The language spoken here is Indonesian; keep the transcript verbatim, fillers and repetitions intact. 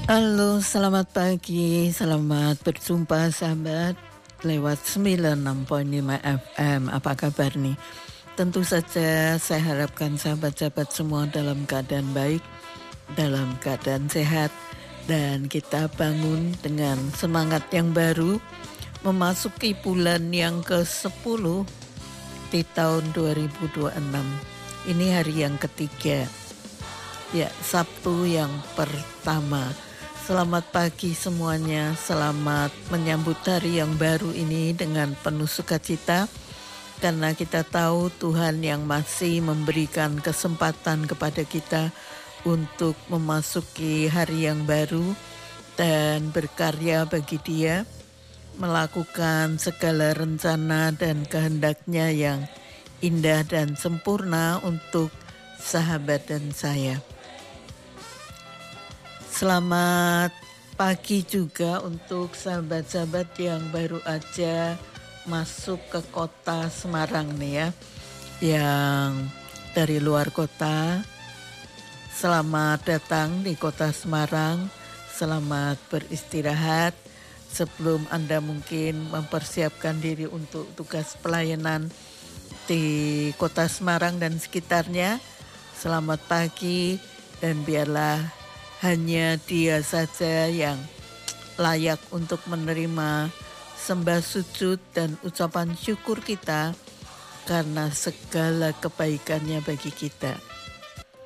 Halo, selamat pagi, selamat berjumpa sahabat lewat sembilan puluh enam koma lima F M. Apa kabar nih? Tentu saja saya harapkan sahabat-sahabat semua dalam keadaan baik, dalam keadaan sehat, dan kita bangun dengan semangat yang baru memasuki bulan yang kesepuluh di tahun dua ribu dua puluh enam. Ini hari yang ketiga, ya Sabtu yang pertama. Selamat pagi semuanya, selamat menyambut hari yang baru ini dengan penuh sukacita, karena kita tahu Tuhan yang masih memberikan kesempatan kepada kita untuk memasuki hari yang baru dan berkarya bagi Dia, melakukan segala rencana dan kehendaknya yang indah dan sempurna untuk sahabat dan saya. Selamat pagi juga untuk sahabat-sahabat yang baru aja masuk ke kota Semarang nih ya, yang dari luar kota. Selamat datang di kota Semarang, selamat beristirahat sebelum Anda mungkin mempersiapkan diri untuk tugas pelayanan di kota Semarang dan sekitarnya. Selamat pagi, dan biarlah hanya Dia saja yang layak untuk menerima sembah sujud dan ucapan syukur kita karena segala kebaikannya bagi kita.